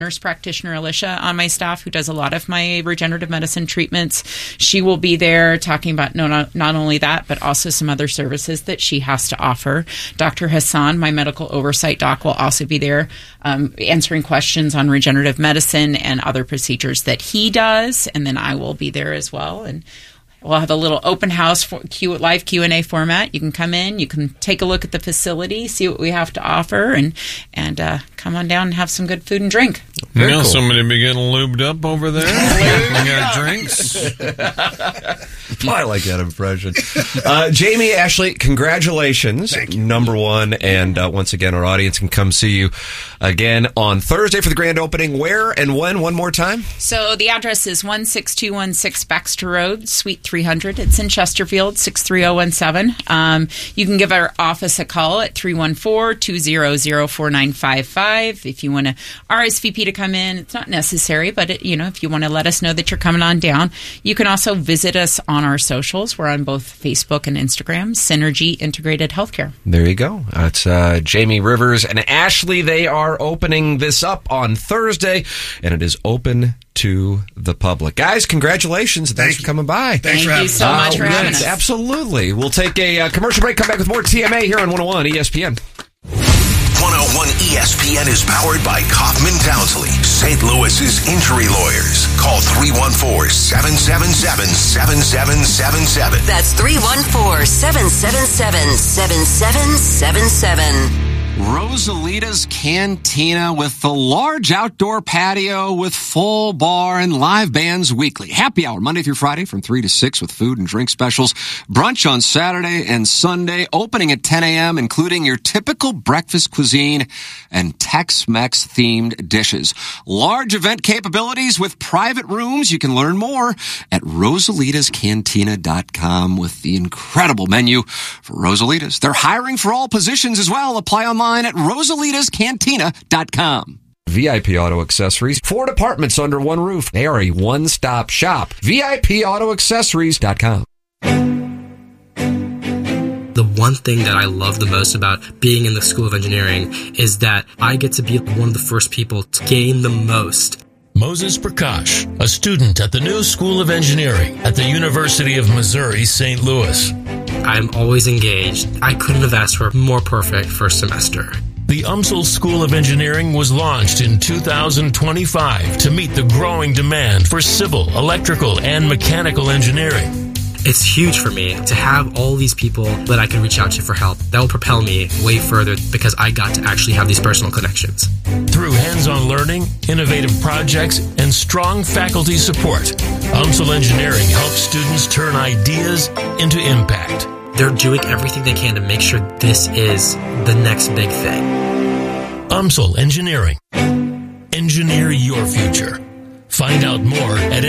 nurse practitioner Alicia on my staff, who does a lot of my regenerative medicine treatments. She will be there talking about not only that, but also some other services that she has to offer. Dr. Hassan, my medical oversight doc, will also be there answering questions on regenerative medicine and other procedures that he does. And then I will be there as well. And we'll have a little open house live Q&A format. You can come in, you can take a look at the facility, see what we have to offer, and come on down and have some good food and drink. Very cool. Somebody be getting lubed up over there. We got drinks. I like that impression. Jamie, Ashley, congratulations. Number one. And once again, our audience can come see you again on Thursday for the grand opening. Where and when? One more time? So the address is 16216 Baxter Road, Suite 300. It's in Chesterfield, 63017. You can give our office a call at 314-200-4955 if you want to RSVP to come in. It's not necessary, but if you want to let us know that you're coming on down. You can also visit us on our socials. We're on both Facebook and Instagram, Synergy Integrated Healthcare. There you go. It's Jamie Rivers and Ashley. They are opening this up on Thursday, and it is open to the public. Guys, congratulations. Thanks for coming by. Thank you so much for having us. Absolutely. We'll take a commercial break, come back with more TMA here on 101 ESPN. 101 ESPN is powered by Kaufman Townsley, St. Louis's injury lawyers. Call 314-777-7777. That's 314-777-7777. Rosalita's Cantina with the large outdoor patio with full bar and live bands weekly. Happy hour Monday through Friday from 3 to 6 with food and drink specials. Brunch on Saturday and Sunday, opening at 10 a.m., including your typical breakfast cuisine and Tex-Mex themed dishes. Large event capabilities with private rooms. You can learn more at rosalitascantina.com with the incredible menu for Rosalitas. They're hiring for all positions as well. Apply online at rosalitascantina.com. VIP Auto Accessories. 4 departments under one roof. They are a one-stop shop. VIPAutoAccessories.com. The one thing that I love the most about being in the School of Engineering is that I get to be one of the first people to gain the most. Moses Prakash, a student at the new School of Engineering at the University of Missouri, St. Louis. I'm always engaged. I couldn't have asked for a more perfect first semester. The UMSL School of Engineering was launched in 2025 to meet the growing demand for civil, electrical, and mechanical engineering. It's huge for me to have all these people that I can reach out to for help. That will propel me way further because I got to actually have these personal connections. Through hands-on learning, innovative projects, and strong faculty support, UMSL Engineering helps students turn ideas into impact. They're doing everything they can to make sure this is the next big thing. UMSL Engineering. Engineer your future. Find out more at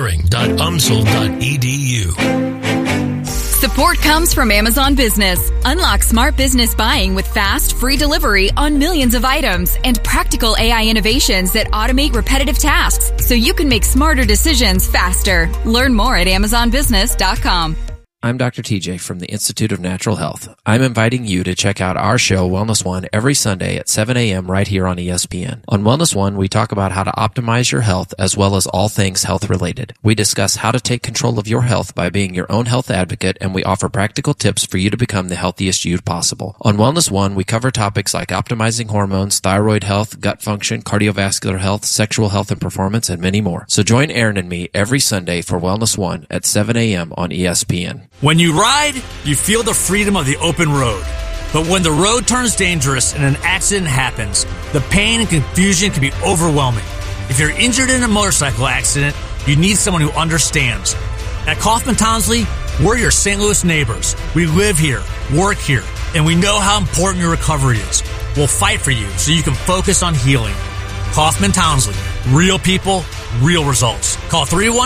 engineering.umsl.edu. Support comes from Amazon Business. Unlock smart business buying with fast, free delivery on millions of items and practical AI innovations that automate repetitive tasks so you can make smarter decisions faster. Learn more at amazonbusiness.com. I'm Dr. TJ from the Institute of Natural Health. I'm inviting you to check out our show, Wellness One, every Sunday at 7 a.m. right here on ESPN. On Wellness One, we talk about how to optimize your health as well as all things health-related. We discuss how to take control of your health by being your own health advocate, and we offer practical tips for you to become the healthiest you possible. On Wellness One, we cover topics like optimizing hormones, thyroid health, gut function, cardiovascular health, sexual health and performance, and many more. So join Aaron and me every Sunday for Wellness One at 7 a.m. on ESPN. When you ride, you feel the freedom of the open road. But when the road turns dangerous and an accident happens, the pain and confusion can be overwhelming. If you're injured in a motorcycle accident, you need someone who understands. At Kaufman Townsley, we're your St. Louis neighbors. We live here, work here, and we know how important your recovery is. We'll fight for you so you can focus on healing. Kaufman Townsley. Real people, real results. Call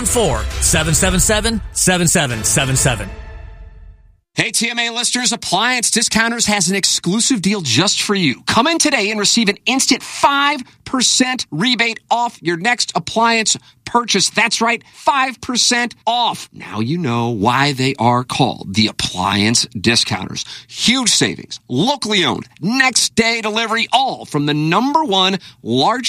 314-777-7777. Hey, TMA listeners, Appliance Discounters has an exclusive deal just for you. Come in today and receive an instant 5% rebate off your next appliance purchase. That's right, 5% off. Now you know why they are called the Appliance Discounters. Huge savings, locally owned, next day delivery, all from the #1 largest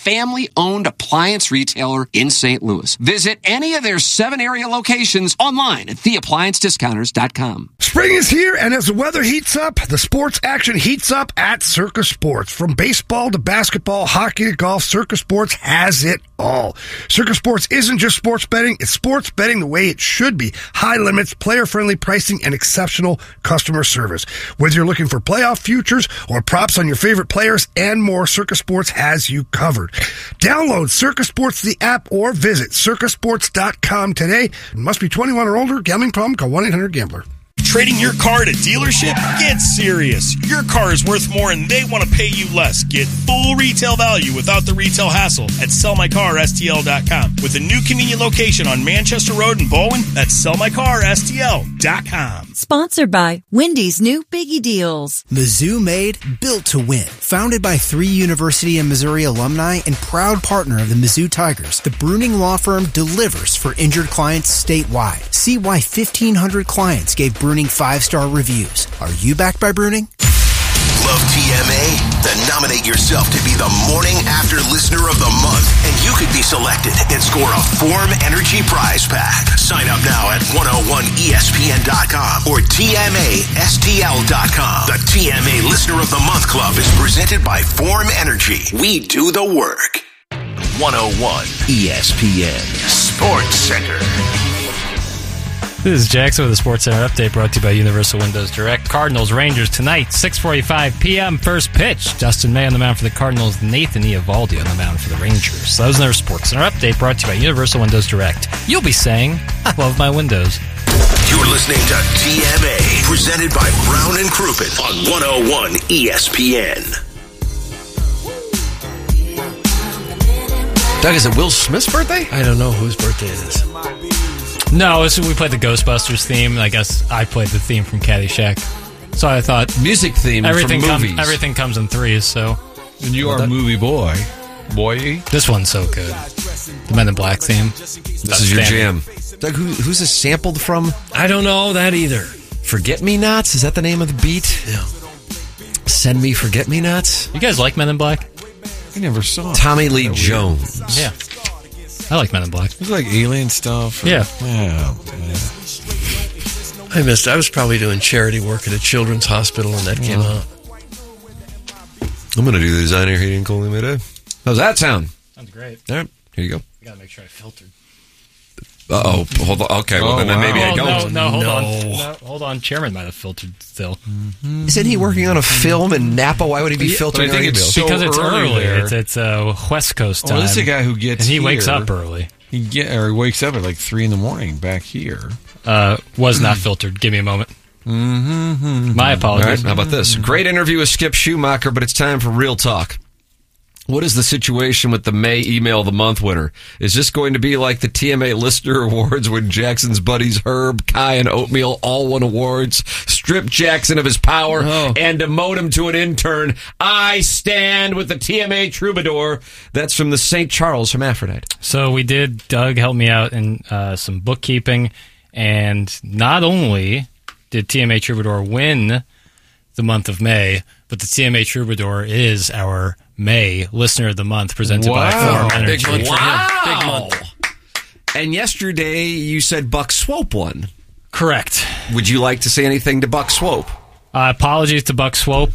family-owned appliance retailer in St. Louis. Visit any of their 7 area locations online at theappliancediscounters.com. Spring is here, and as the weather heats up, the sports action heats up at Circus Sports. From baseball to basketball, hockey to golf, Circus Sports has it all. Circus Sports isn't just sports betting, it's sports betting the way it should be. High limits, player-friendly pricing, and exceptional customer service. Whether you're looking for playoff futures or props on your favorite players and more, Circus Sports has you covered. Download Circus Sports, the app, or visit circusports.com today. It must be 21 or older. Gambling problem? Call 1-800-GAMBLER. Trading your car at a dealership? Get serious. Your car is worth more and they want to pay you less. Get full retail value without the retail hassle at sellmycarstl.com. With a new convenient location on Manchester Road in Bowen, that's sellmycarstl.com. Sponsored by Wendy's new Biggie Deals. Mizzou made, built to win. Founded by 3 University of Missouri alumni and proud partner of the Mizzou Tigers, the Bruning Law Firm delivers for injured clients statewide. See why 1,500 clients gave Bruning 5-star reviews. Are you backed by Bruning? Love TMA? Then nominate yourself to be the Morning After Listener of the Month, and you could be selected and score a Form Energy prize pack. Sign up now at 101ESPN.com or TMASTL.com. The TMA Listener of the Month Club is presented by Form Energy. We do the work. 101 ESPN Sports Center. This is Jackson with the Sports Center update brought to you by Universal Windows Direct. Cardinals Rangers tonight, 6:45 p.m. First pitch. Dustin May on the mound for the Cardinals. Nathan Eovaldi on the mound for the Rangers. That was their Sports Center update brought to you by Universal Windows Direct. You'll be saying, I love my windows. You're listening to TMA, presented by Brown and Crouppen on 101 ESPN. Doug, is it Will Smith's birthday? I don't know whose birthday it is. No, we played the Ghostbusters theme. I guess I played the theme from Caddyshack. So I thought music theme from movies. Everything comes in threes. So, and you are a movie boy. This one's so good. The Men in Black theme. This is your jam. Doug, who's this sampled from? I don't know that either. Forget-Me-Nots? Is that the name of the beat? Yeah. Send Me Forget-Me-Nots? You guys like Men in Black? I never saw it. Tommy Lee Jones. Yeah. I like Men in Black. It's like alien stuff. Yeah. I missed it. I was probably doing charity work at a children's hospital and that came out. I'm going to do the designer heating and cooling midday. How's that sound? Sounds great. All right. Here you go. I got to make sure I filtered. Uh-oh. Hold on. Okay, well, then maybe I don't. Hold on. No, hold on. Chairman might have filtered still. Mm-hmm. Isn't he working on a film in Napa? Why would he be filtering our emails? Because it's early. It's West Coast time. Well, this is a guy who gets and he here. wakes up early. He wakes up at like 3 a.m. back here. Was not filtered. Give me a moment. Mm-hmm. My apologies. All right, how about this? Great interview with Skip Schumacher, but it's time for real talk. What is the situation with the May Email of the Month winner? Is this going to be like the TMA Listener Awards when Jackson's buddies Herb, Kai, and Oatmeal all won awards, stripped Jackson of his power, and demote him to an intern? I stand with the TMA Troubadour. That's from the St. Charles Hermaphrodite. So we did. Doug helped me out in some bookkeeping, and not only did TMA Troubadour win the month of May, but the TMA Troubadour is our May Listener of the Month presented by Form Energy. Big month for him. Big month. And yesterday you said Buck Swope won. Correct. Would you like to say anything to Buck Swope? Apologies to Buck Swope.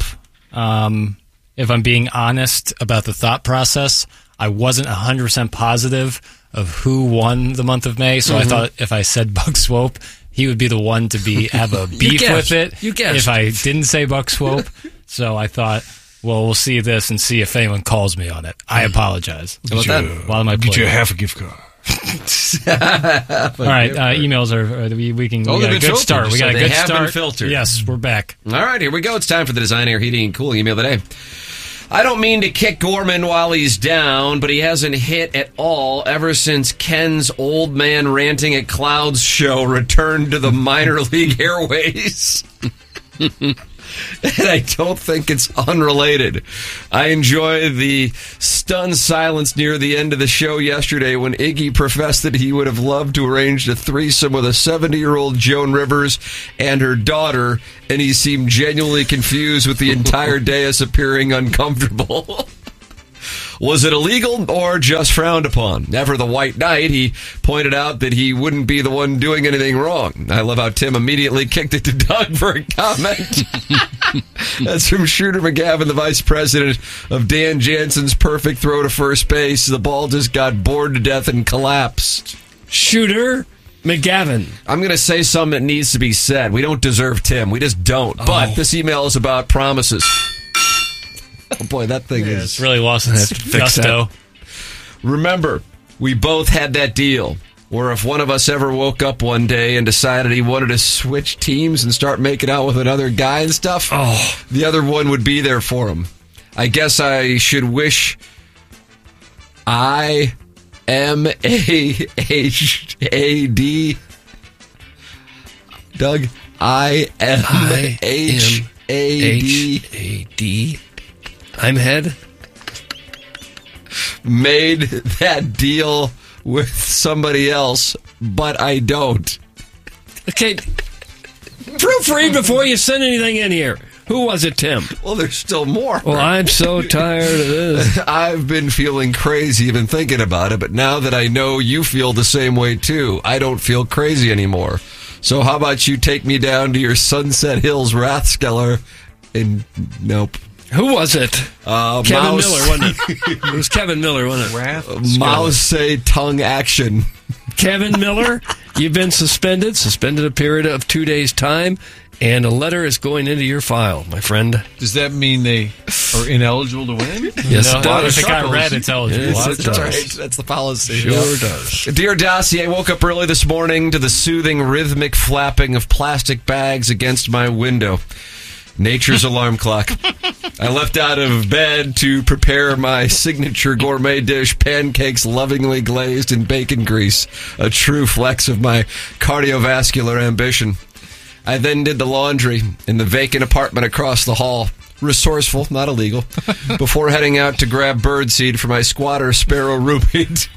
If I'm being honest about the thought process, I wasn't 100% positive of who won the month of May, so I thought if I said Buck Swope, he would be the one to have a beef with it. You guessed. If I didn't say Buck Swope. So I thought, well, we'll see this and see if anyone calls me on it. I apologize. How about that? While my get you a half a gift card. All right, emails are we can get a good start. We got a good start. Been filtered. Yes, we're back. All right, here we go. It's time for the Design Air Heating and Cooling email today. I don't mean to kick Gorman while he's down, but he hasn't hit at all ever since Ken's Old Man Ranting at Clouds show returned to the minor league airways. And I don't think it's unrelated. I enjoy the stunned silence near the end of the show yesterday when Iggy professed that he would have loved to arrange a threesome with a 70-year-old Joan Rivers and her daughter, and he seemed genuinely confused with the entire dais appearing uncomfortable. Was it illegal or just frowned upon? Never the white knight, he pointed out that he wouldn't be the one doing anything wrong. I love how Tim immediately kicked it to Doug for a comment. That's from Shooter McGavin, the vice president of Dan Jansen's perfect throw to first base. The ball just got bored to death and collapsed. Shooter McGavin. I'm going to say something that needs to be said. We don't deserve Tim. We just don't. But this email is about promises. Oh, boy, that thing is... It's really lost its gusto. Remember, we both had that deal where if one of us ever woke up one day and decided he wanted to switch teams and start making out with another guy and stuff, the other one would be there for him. I guess I should wish I-M-A-H-A-D. Doug, I-M-H-A-D. I'm head. Made that deal with somebody else, but I don't. Okay, proofread before you send anything in here. Who was it, Tim? Well, there's still more. Well, I'm so tired of this. I've been feeling crazy, even thinking about it, but now that I know you feel the same way, too, I don't feel crazy anymore. So how about you take me down to your Sunset Hills Rathskeller and... Nope. Who was it? Kevin Mouse. Miller, wasn't it? It was Kevin Miller, wasn't it? Mouse say tongue action. Kevin Miller, you've been suspended a period of 2 days' time, and a letter is going into your file, my friend. Does that mean they are ineligible to win? Yes, it does. If it got red, it's eligible. Yes, it does. That's right. That's the policy. Sure does. Dear Dossier, I woke up early this morning to the soothing, rhythmic flapping of plastic bags against my window. Nature's alarm clock. I leapt out of bed to prepare my signature gourmet dish, pancakes lovingly glazed in bacon grease, a true flex of my cardiovascular ambition. I then did the laundry in the vacant apartment across the hall. Resourceful, not illegal, before heading out to grab birdseed for my squatter sparrow roommate.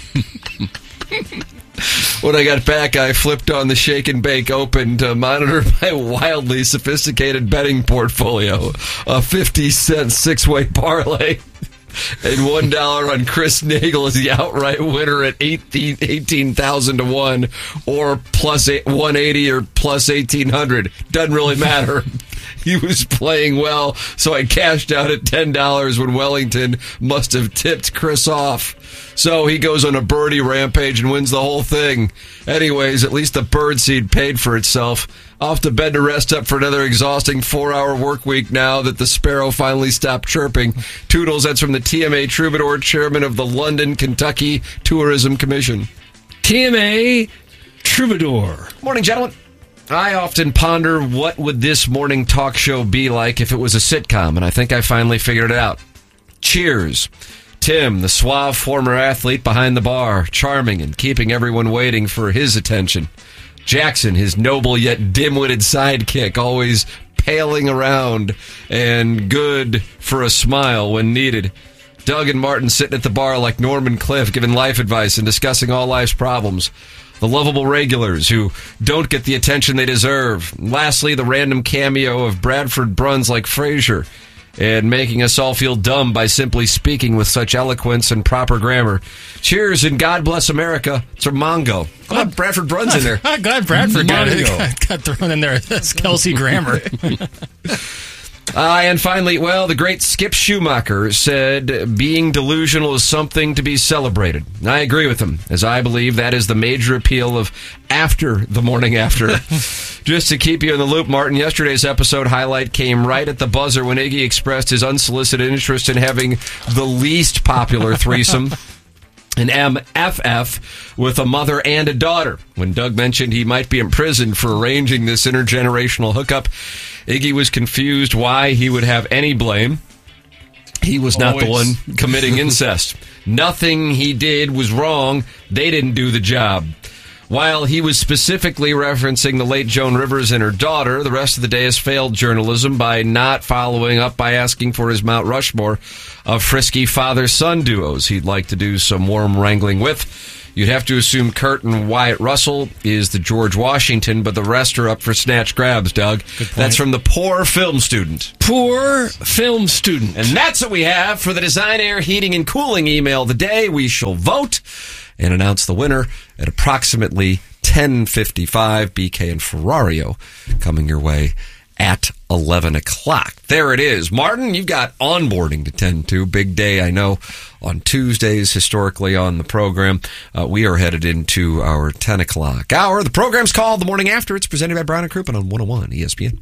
When I got back, I flipped on the Shake and Bake Open to monitor my wildly sophisticated betting portfolio. A 50-cent six-way parlay and $1 on Chris Nagel as the outright winner at 18,000 to 1 or plus 180 or plus 1,800. Doesn't really matter. He was playing well, so I cashed out at $10 when Wellington must have tipped Chris off. So he goes on a birdie rampage and wins the whole thing. Anyways, at least the birdseed paid for itself. Off to bed to rest up for another exhausting 4-hour work week now that the sparrow finally stopped chirping. Toodles, that's from the TMA Troubadour, chairman of the London, Kentucky Tourism Commission. TMA Troubadour. Morning, gentlemen. I often ponder what would this morning talk show be like if it was a sitcom, and I think I finally figured it out. Cheers. Tim, the suave former athlete behind the bar, charming and keeping everyone waiting for his attention. Jackson, his noble yet dim-witted sidekick, always paling around and good for a smile when needed. Doug and Martin sitting at the bar like Norman Cliff, giving life advice and discussing all life's problems. The lovable regulars who don't get the attention they deserve. And lastly, the random cameo of Bradford Bruns like Frasier, and making us all feel dumb by simply speaking with such eloquence and proper grammar. Cheers and God bless America. It's from Mongo. Glad Bradford Bruns in there. I'm glad Bradford got thrown in there. That's Kelsey Grammer. And finally, well, the great Skip Schumacher said being delusional is something to be celebrated. I agree with him, as I believe that is the major appeal of After the Morning After. Just to keep you in the loop, Martin, yesterday's episode highlight came right at the buzzer when Iggy expressed his unsolicited interest in having the least popular threesome, an MFF, with a mother and a daughter. When Doug mentioned he might be imprisoned for arranging this intergenerational hookup, Iggy was confused why he would have any blame. He was not the one committing incest. Nothing he did was wrong. They didn't do the job. While he was specifically referencing the late Joan Rivers and her daughter, the rest of the day has failed journalism by not following up by asking for his Mount Rushmore of frisky father-son duos he'd like to do some warm wrangling with. You'd have to assume Kurt and Wyatt Russell is the George Washington, but the rest are up for snatch grabs, Doug. That's from the Poor Film Student. Poor Film Student. And that's what we have for the Design, Air, Heating, and Cooling email of the day. We shall vote and announce the winner at approximately 10:55. BK and Ferrario coming your way at 11 o'clock. There it is. Martin, you've got onboarding to tend to. Big day, I know, on Tuesdays, historically on the program. We are headed into our 10 o'clock hour. The program's called The Morning After. It's presented by Brown & Crouppen on 101 ESPN.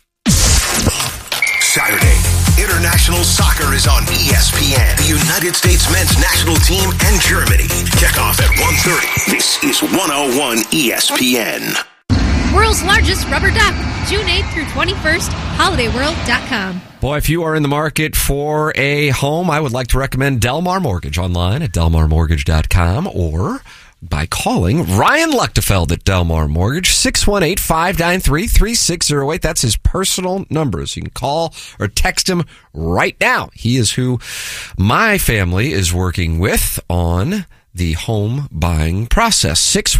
Saturday, international soccer is on ESPN. The United States men's national team and Germany. Kickoff at 1:30. This is 101 ESPN. World's largest rubber duck, June 8th through 21st, holidayworld.com. Boy, if you are in the market for a home, I would like to recommend Delmar Mortgage online at delmarmortgage.com or by calling Ryan Luchtefeld at Delmar Mortgage, 618-593-3608. That's his personal number. So you can call or text him right now. He is who my family is working with on the home buying process.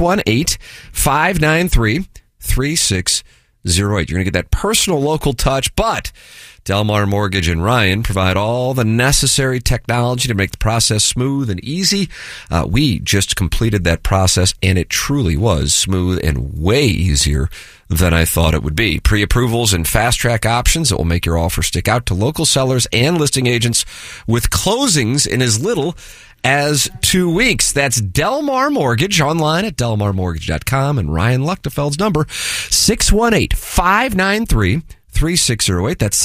618-593-3608. You're going to get that personal local touch, but Delmar Mortgage and Ryan provide all the necessary technology to make the process smooth and easy. We just completed that process, and it truly was smooth and way easier than I thought it would be. Pre-approvals and fast-track options that will make your offer stick out to local sellers and listing agents with closings in as little as 2 weeks. That's Delmar Mortgage online at delmarmortgage.com, and Ryan Luchtefeld's number, 618-593-3608. That's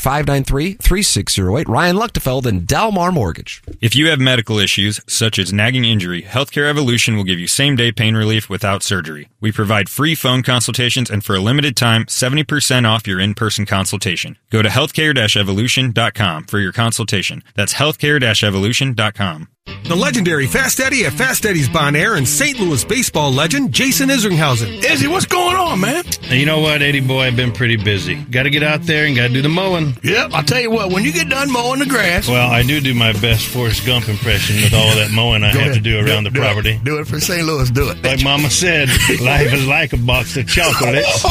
618-593-3608. Ryan Luchtefeld and Delmar Mortgage. If you have medical issues, such as nagging injury, Healthcare Evolution will give you same-day pain relief without surgery. We provide free phone consultations, and for a limited time, 70% off your in-person consultation. Go to healthcare-evolution.com for your consultation. That's healthcare-evolution.com. The legendary Fast Eddie at Fast Eddie's Bon Air and St. Louis baseball legend Jason Isringhausen. Izzy, what's going on, man? You know what, Eddie boy, I've been pretty busy. Got to get out there and got to do the mowing. Yep, I'll tell you what, when you get done mowing the grass... Well, I do my best Forrest Gump impression with all that mowing I have to do around the property. Do it for St. Louis, do it. Like Mama said, life is like a box of chocolates.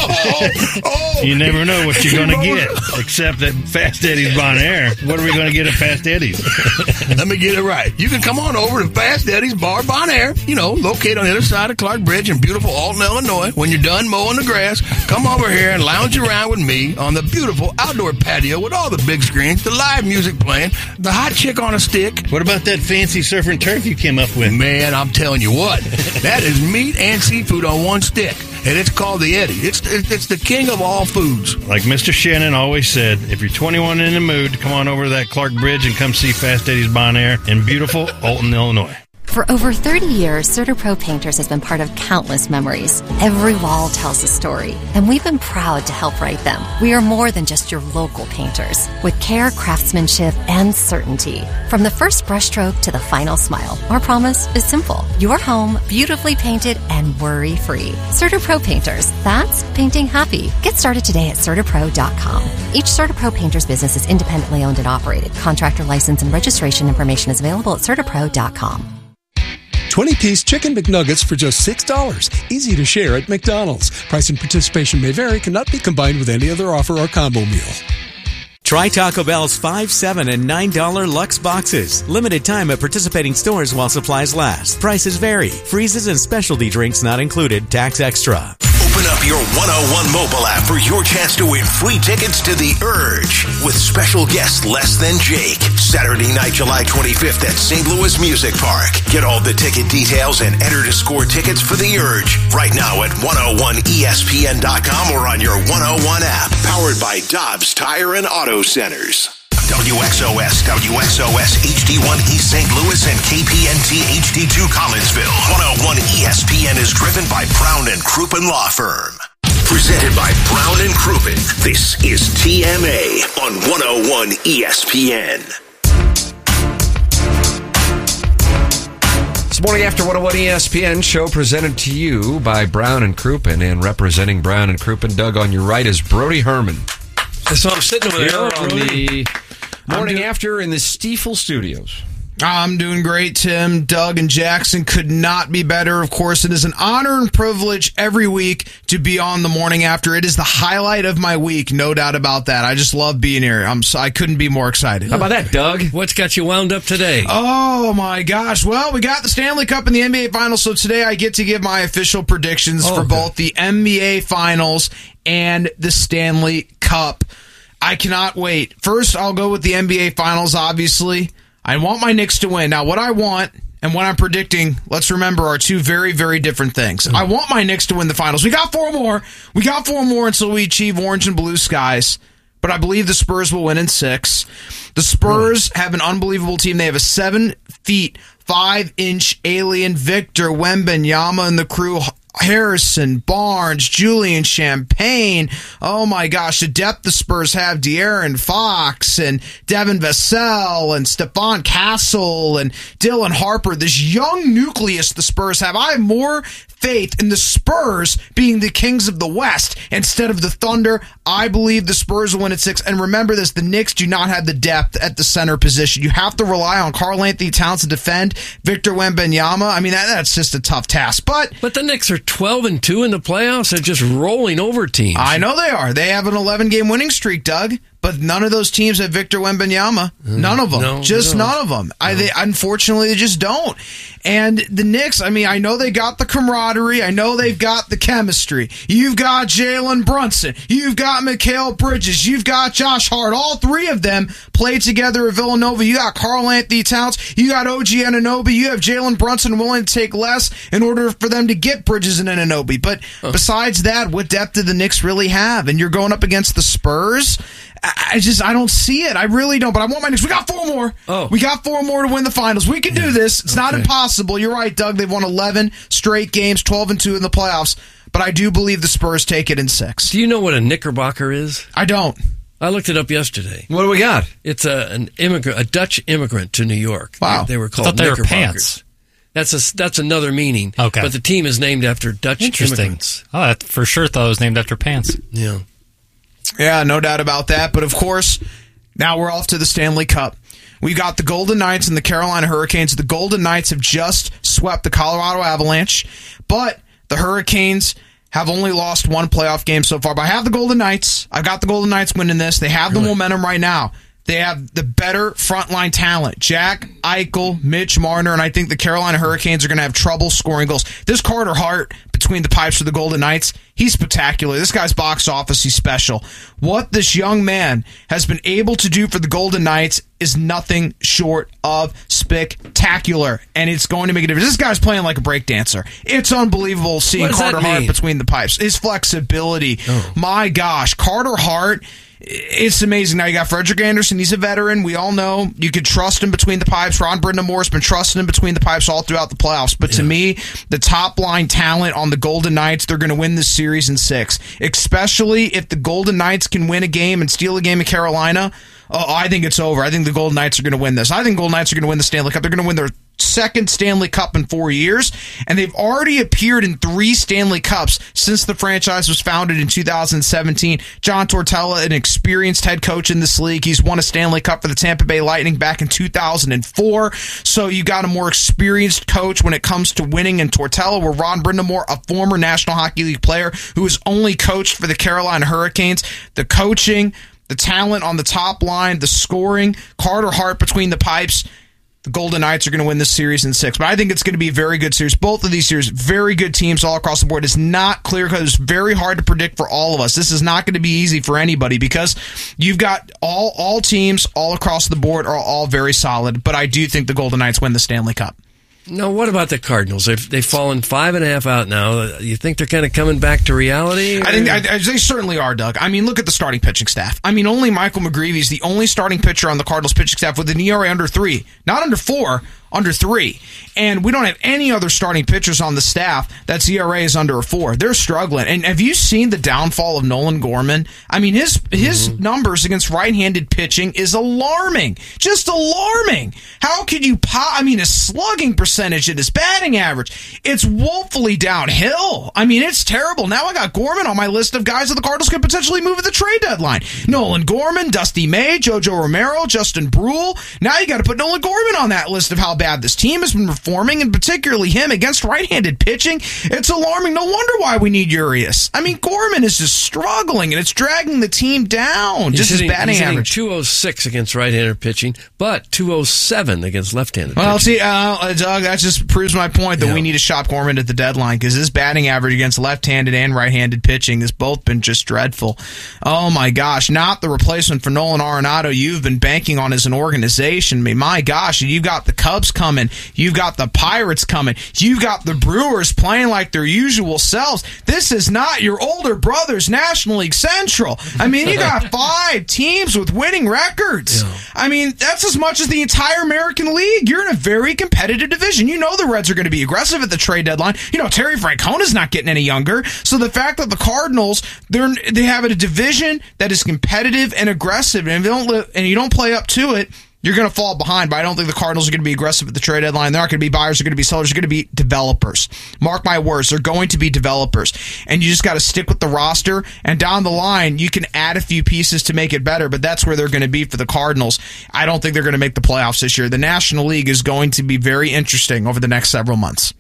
You never know what you're going to get, except at Fast Eddie's Bon Air. What are we going to get at Fast Eddie's? Let me get it right. You can come on over to Fast Eddie's Bar Bon Air, located on the other side of Clark Bridge in beautiful Alton, Illinois. When you're done mowing the grass, come over here and lounge around with me on the beautiful outdoor patio with all the big screens, the live music playing, the hot chick on a stick. What about that fancy surf and turf you came up with? Man, I'm telling you what, that is meat and seafood on one stick. And it's called the Eddie. It's the king of all foods. Like Mr. Shannon always said, if you're 21 in the mood, come on over to that Clark Bridge and come see Fast Eddie's Bon Air in beautiful Alton, Illinois. For over 30 years, CertaPro Painters has been part of countless memories. Every wall tells a story, and we've been proud to help write them. We are more than just your local painters, with care, craftsmanship, and certainty. From the first brushstroke to the final smile, our promise is simple. Your home, beautifully painted and worry-free. CertaPro Painters, that's painting happy. Get started today at CertaPro.com. Each CertaPro Painters business is independently owned and operated. Contractor license and registration information is available at CertaPro.com. 20-piece Chicken McNuggets for just $6. Easy to share at McDonald's. Price and participation may vary. Cannot be combined with any other offer or combo meal. Try Taco Bell's $5, $7, and $9 Lux boxes. Limited time at participating stores while supplies last. Prices vary. Freezes and specialty drinks not included. Tax extra. Open up your 101 mobile app for your chance to win free tickets to The Urge with special guest Less Than Jake. Saturday night, July 25th at St. Louis Music Park. Get all the ticket details and enter to score tickets for The Urge right now at 101ESPN.com or on your 101 app. Powered by Dobbs Tire and Auto Centers. WXOS, HD1 East St. Louis, and KPNT HD2 Collinsville. 101 ESPN is driven by Brown & Crouppen Law Firm. Presented by Brown & Crouppen. This is TMA on 101 ESPN. It's Morning After 101 ESPN show presented to you by Brown and Crouppen, and representing Brown and Crouppen, Doug, on your right is Brody Herman. So I'm sitting over there on the Morning After in the Stiefel Studios. I'm doing great, Tim. Doug and Jackson could not be better. Of course, it is an honor and privilege every week to be on the Morning After. It is the highlight of my week, no doubt about that. I just love being here. I couldn't be more excited. How about that, Doug? What's got you wound up today? Oh, my gosh. Well, we got the Stanley Cup and the NBA Finals, so today I get to give my official predictions for both the NBA Finals and the Stanley Cup. I cannot wait. First, I'll go with the NBA Finals, obviously. I want my Knicks to win. Now, what I want and what I'm predicting, let's remember, are two very, very different things. I want my Knicks to win the finals. We got 4 more. We got 4 more until we achieve orange and blue skies. But I believe the Spurs will win in 6. The Spurs have an unbelievable team. They have a 7 feet, 5-inch alien, Victor Wembanyama, and the crew. Harrison, Barnes, Julian Champagne. Oh my gosh, the depth the Spurs have. De'Aaron Fox and Devin Vassell and Stephon Castle and Dylan Harper. This young nucleus the Spurs have. I have more faith in the Spurs being the kings of the West instead of the Thunder. I believe the Spurs will win at 6. And remember this, the Knicks do not have the depth at the center position. You have to rely on Karl-Anthony Towns to defend Victor Wembanyama. I mean, that's just a tough task. But the Knicks are 12-2 in the playoffs. They're just rolling over teams. I know they are. They have an 11-game winning streak, Doug. But none of those teams have Victor Wembanyama. None of them. None of them. Unfortunately, they just don't. And the Knicks, I mean, I know they got the camaraderie. I know they've got the chemistry. You've got Jalen Brunson. You've got Mikal Bridges. You've got Josh Hart. All 3 of them played together at Villanova. You got Karl-Anthony Towns. You got OG Anunoby. You have Jalen Brunson willing to take less in order for them to get Bridges and Anunoby. But besides that, what depth do the Knicks really have? And you're going up against the Spurs? I don't see it. I really don't. But I want my Knicks. We got 4 more. We got 4 more to win the finals. We can do this. It's not impossible. You're right, Doug. They've won 11 straight games, 12-2 in the playoffs. But I do believe the Spurs take it in 6. Do you know what a Knickerbocker is? I don't. I looked it up yesterday. What do we got? It's a Dutch immigrant to New York. Wow. They were called I thought they were Knickerbockers. pants. That's another meaning. Okay. But the team is named after Dutch immigrants. Oh, I for sure thought it was named after pants. Yeah. Yeah, no doubt about that. But of course, now we're off to the Stanley Cup. We got the Golden Knights and the Carolina Hurricanes. The Golden Knights have just swept the Colorado Avalanche, but the Hurricanes have only lost 1 playoff game so far. But I have the Golden Knights. I've got the Golden Knights winning this. They have the momentum right now. They have the better frontline talent. Jack Eichel, Mitch Marner, and I think the Carolina Hurricanes are going to have trouble scoring goals. This Carter Hart between the pipes for the Golden Knights, he's spectacular. This guy's box office, he's special. What this young man has been able to do for the Golden Knights is nothing short of spectacular, and it's going to make a difference. This guy's playing like a breakdancer. It's unbelievable seeing Carter Hart between the pipes. His flexibility. My gosh, Carter Hart, it's amazing. Now you got Frederik Andersen. He's a veteran. We all know you could trust him between the pipes. Ron Brind'Amour has been trusting him between the pipes all throughout the playoffs. But to me, the top line talent on the Golden Knights, they're going to win this series in 6. Especially if the Golden Knights can win a game and steal a game in Carolina. I think it's over. I think the Golden Knights are going to win this. I think Golden Knights are going to win the Stanley Cup. They're going to win their 2nd Stanley Cup in 4 years, and they've already appeared in 3 Stanley Cups since the franchise was founded in 2017. John Tortorella, an experienced head coach in this league, he's won a Stanley Cup for the Tampa Bay Lightning back in 2004, so you got a more experienced coach when it comes to winning in Tortorella, where Ron Brind'Amour, a former National Hockey League player who has only coached for the Carolina Hurricanes. The coaching, the talent on the top line, the scoring, Carter Hart between the pipes. The Golden Knights are going to win this series in 6. But I think it's going to be a very good series. Both of these series, very good teams all across the board. It's not clear because it's very hard to predict for all of us. This is not going to be easy for anybody because you've got all teams all across the board are all very solid. But I do think the Golden Knights win the Stanley Cup. Now, what about the Cardinals? They've fallen 5.5 out now. You think they're kind of coming back to reality? I think they certainly are, Doug. I mean, look at the starting pitching staff. I mean, only Michael McGreevy is the only starting pitcher on the Cardinals pitching staff with an ERA under 3. Not under 4, under 3. And we don't have any other starting pitchers on the staff that's ERA is under a 4. They're struggling. And have you seen the downfall of Nolan Gorman? I mean, his numbers against right-handed pitching is alarming. Just alarming. How could you his slugging percentage percentage and his batting average. It's woefully downhill. I mean, it's terrible. Now I got Gorman on my list of guys that the Cardinals could potentially move at the trade deadline. Nolan Gorman, Dusty May, JoJo Romero, Justin Brule. Now you got to put Nolan Gorman on that list of how bad this team has been performing, and particularly him against right-handed pitching. It's alarming. No wonder why we need Urias. I mean, Gorman is just struggling, and it's dragging the team down. Just his batting average. 206 against right-handed pitching, but 207 against left-handed pitching. Well, see, Doug, that just proves my point that we need to shop Gorman at the deadline, because his batting average against left-handed and right-handed pitching has both been just dreadful. Oh, my gosh. Not the replacement for Nolan Arenado you've been banking on as an organization. I mean, my gosh, you've got the Cubs coming. You've got the Pirates coming. You've got the Brewers playing like their usual selves. This is not your older brother's National League Central. I mean, you got 5 teams with winning records. Yeah. I mean, that's as much as the entire American League. You're in a very competitive division. You know the Reds are going to be aggressive at the trade deadline. You know, Terry Francona's not getting any younger. So the fact that the Cardinals, they have a division that is competitive and aggressive, and if you don't play up to it, you're going to fall behind. But I don't think the Cardinals are going to be aggressive at the trade deadline. They're not going to be buyers. They're going to be sellers. They're going to be developers. Mark my words. They're going to be developers. And you just got to stick with the roster. And down the line, you can add a few pieces to make it better. But that's where they're going to be for the Cardinals. I don't think they're going to make the playoffs this year. The National League is going to be very interesting over the next several months.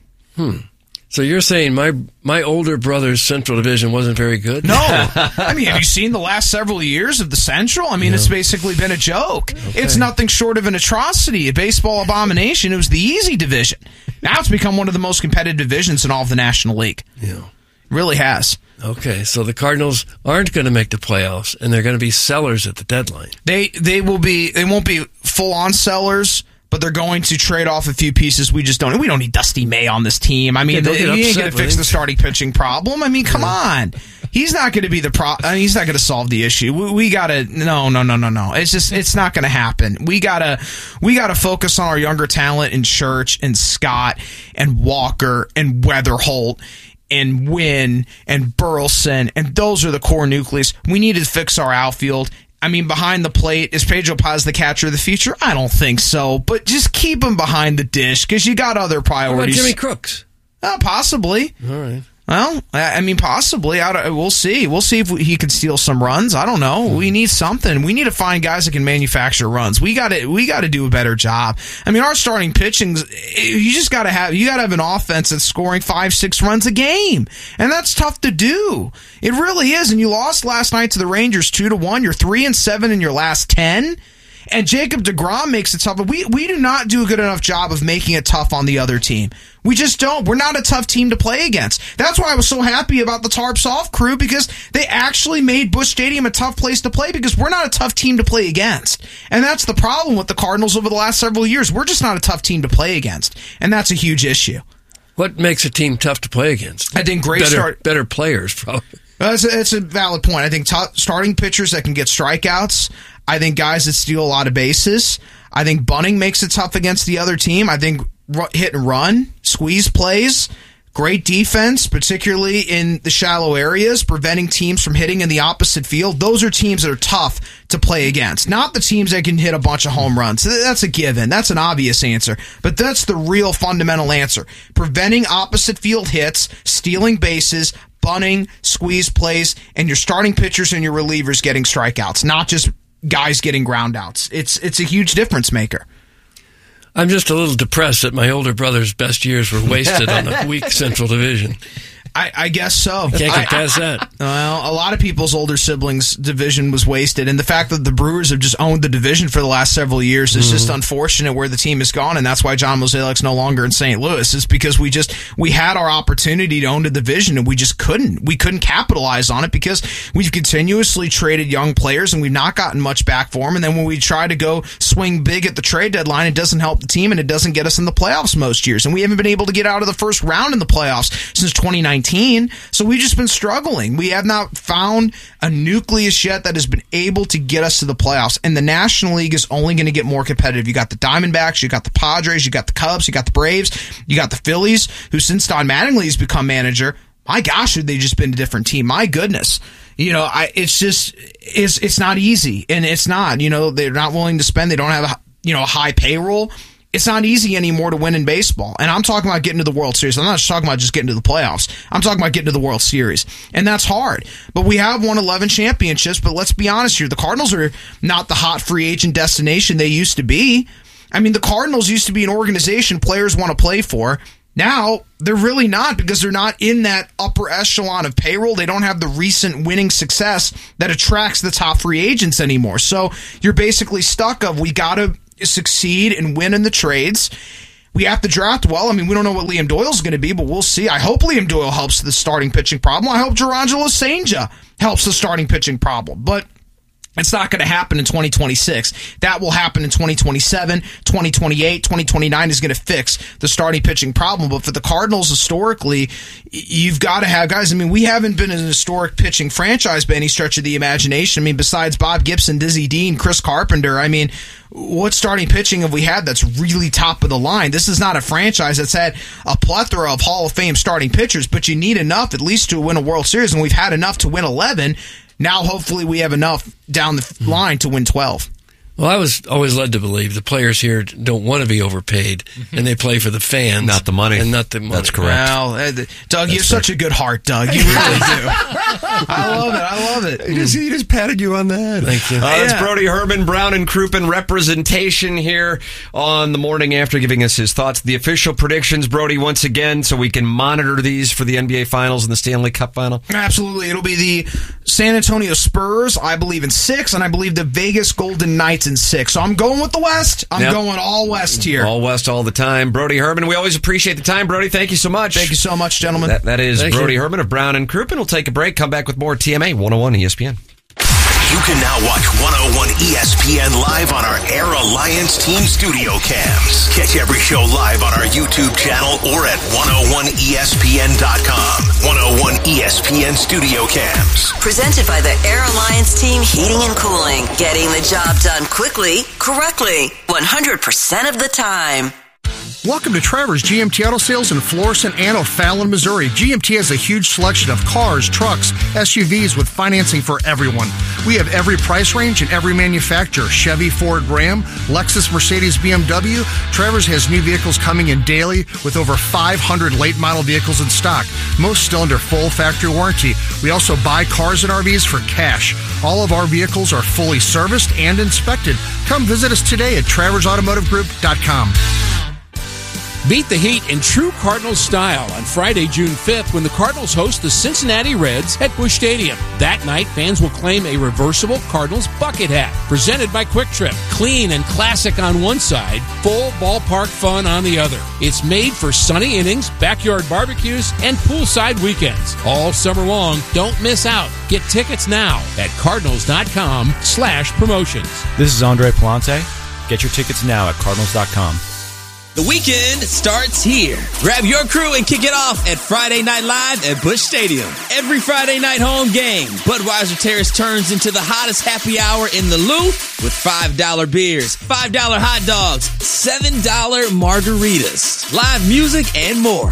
So you're saying my older brother's Central Division wasn't very good? No. I mean, have you seen the last several years of the Central? I mean, It's basically been a joke. Okay. It's nothing short of an atrocity, a baseball abomination. It was the easy division. Now it's become one of the most competitive divisions in all of the National League. Yeah. It really has. Okay, so the Cardinals aren't going to make the playoffs, and they're going to be sellers at the deadline. They won't be full-on sellers, but they're going to trade off a few pieces. We don't need Dusty May on this team. I mean, he ain't going to fix the starting pitching problem. I mean, come on. He's not going to be he's not going to solve the issue. We got to no. It's not going to happen. We got to focus on our younger talent in Church and Scott and Walker and Weatherholt and Wynn and Burleson, and those are the core nucleus. We need to fix our outfield. I mean, behind the plate, is Pedro Paz the catcher of the future? I don't think so, but just keep him behind the dish because you got other priorities. What about Jimmy Crooks? Possibly. All right. Well, I mean, possibly. We'll see. We'll see if he can steal some runs. I don't know. We need something. We need to find guys that can manufacture runs. We got to do a better job. I mean, our starting pitching, you got to have an offense that's scoring 5-6 runs a game, and that's tough to do. It really is. And you lost last night to the Rangers 2-1. You're 3-7 in your last 10. And Jacob deGrom makes it tough. We do not do a good enough job of making it tough on the other team. We just don't. We're not a tough team to play against. That's why I was so happy about the Tarp Soft crew, because they actually made Busch Stadium a tough place to play, because we're not a tough team to play against. And that's the problem with the Cardinals over the last several years. We're just not a tough team to play against. And that's a huge issue. What makes a team tough to play against? I think better players, probably. It's a valid point. I think starting pitchers that can get strikeouts. I think guys that steal a lot of bases. I think bunting makes it tough against the other team. I think hit and run, squeeze plays, great defense, particularly in the shallow areas, preventing teams from hitting in the opposite field. Those are teams that are tough to play against, not the teams that can hit a bunch of home runs. That's a given. That's an obvious answer. But that's the real fundamental answer. Preventing opposite field hits, stealing bases, bunting, squeeze plays, and your starting pitchers and your relievers getting strikeouts, not just guys getting ground outs. It's a huge difference maker. I'm just a little depressed that my older brother's best years were wasted on the weak Central Division. I guess so. You can't get past that. Well, a lot of people's older siblings' division was wasted, and the fact that the Brewers have just owned the division for the last several years is just unfortunate where the team has gone, and that's why John Mozeliak's no longer in St. Louis. It's because we had our opportunity to own the division, and we just couldn't. We couldn't capitalize on it because we've continuously traded young players, and we've not gotten much back for them, and then when we try to go swing big at the trade deadline, it doesn't help the team, and it doesn't get us in the playoffs most years, and we haven't been able to get out of the first round in the playoffs since 2019. So we've just been struggling. We have not found a nucleus yet that has been able to get us to the playoffs. And the National League is only going to get more competitive. You got the Diamondbacks, you got the Padres, you got the Cubs, you got the Braves, you got the Phillies, who since Don Mattingly has become manager, my gosh, have they just been a different team. My goodness. You know, it's not easy. And it's not, they're not willing to spend. They don't have a high payroll. it's not easy anymore to win in baseball. And I'm talking about getting to the World Series. I'm not just talking about just getting to the playoffs. I'm talking about getting to the World Series. And that's hard. But we have won 11 championships. But let's be honest here. The Cardinals are not the hot free agent destination they used to be. I mean, the Cardinals used to be an organization players want to play for. Now, they're really not, because they're not in that upper echelon of payroll. They don't have the recent winning success that attracts the top free agents anymore. So you're basically stuck of, we got to succeed and win in the trades. We have to draft well. I mean, we don't know what Liam Doyle's going to be, but we'll see. I hope Liam Doyle helps the starting pitching problem. I hope Gerangelo St. helps the starting pitching problem. But it's not going to happen in 2026. That will happen in 2027, 2028, 2029 is going to fix the starting pitching problem. But for the Cardinals, historically, you've got to have guys. I mean, we haven't been an historic pitching franchise by any stretch of the imagination. I mean, besides Bob Gibson, Dizzy Dean, Chris Carpenter, I mean, what starting pitching have we had that's really top of the line? This is not a franchise that's had a plethora of Hall of Fame starting pitchers, but you need enough at least to win a World Series, and we've had enough to win 11. Now, hopefully, we have enough down the line to win 12. Well, I was always led to believe the players here don't want to be overpaid, and they play for the fans. Not the money. And not the money. That's correct. Well, Doug, you have such a good heart, Doug. You really do. I love it. He just patted you on the head. Thank you. That's Brody Herman, Brown and Crouppen representation here on the morning after, giving us his thoughts. The official predictions, Brody, once again, so we can monitor these for the NBA Finals and the Stanley Cup Final. Absolutely. It'll be the San Antonio Spurs, I believe, in 6, and I believe the Vegas Golden Knights in 6. So I'm going with the West. I'm going all West here. All West all the time. Brody Herman, we always appreciate the time. Brody, thank you so much. Thank you so much, gentlemen. That is Brody Herman of Brown and Crouppen. We'll take a break, come back with more TMA 101 ESPN. You can now watch 101 ESPN live on our Air Alliance Team studio cams. Catch every show live on our YouTube channel or at 101ESPN.com. 101 ESPN studio cams. Presented by the Air Alliance Team Heating and Cooling. Getting the job done quickly, correctly, 100% of the time. Welcome to Trevor's GMT Auto Sales in Florissant and O'Fallon, Missouri. GMT has a huge selection of cars, trucks, SUVs with financing for everyone. We have every price range and every manufacturer. Chevy, Ford, Ram, Lexus, Mercedes, BMW. Trevor's has new vehicles coming in daily with over 500 late model vehicles in stock. Most still under full factory warranty. We also buy cars and RVs for cash. All of our vehicles are fully serviced and inspected. Come visit us today at TraversAutomotiveGroup.com. Beat the heat in true Cardinals style on Friday, June 5th, when the Cardinals host the Cincinnati Reds at Busch Stadium. That night, fans will claim a reversible Cardinals bucket hat, presented by Quick Trip. Clean and classic on one side, full ballpark fun on the other. It's made for sunny innings, backyard barbecues, and poolside weekends. All summer long, don't miss out. Get tickets now at Cardinals.com/promotions. This is Andre Palante. Get your tickets now at Cardinals.com. The weekend starts here. Grab your crew and kick it off at Friday Night Live at Busch Stadium. Every Friday night home game, Budweiser Terrace turns into the hottest happy hour in the Lou with $5 beers, $5 hot dogs, $7 margaritas, live music, and more.